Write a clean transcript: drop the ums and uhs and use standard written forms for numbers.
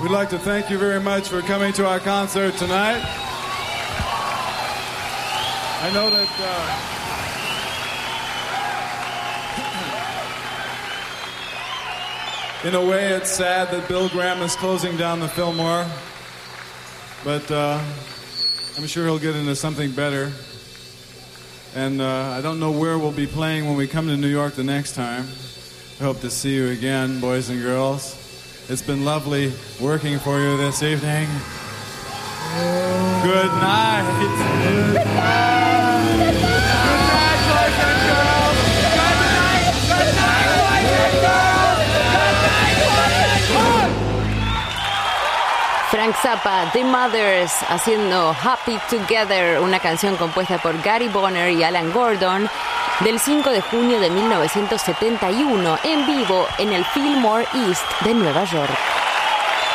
We'd like to thank you very much for coming to our concert tonight. I know that in a way it's sad that Bill Graham is closing down the Fillmore, but I'm sure he'll get into something better. And I don't know where we'll be playing when we come to New York the next time. I hope to see you again, boys and girls. It's been lovely working for you this evening. Good night. Good night. Good night, boys and girls. Good night. Good night, boys and girls. Good night, boys and girls. Frank Zappa, The Mothers, haciendo Happy Together, una canción compuesta por Gary Bonner y Alan Gordon, del 5 de junio de 1971, en vivo en el Fillmore East de Nueva York.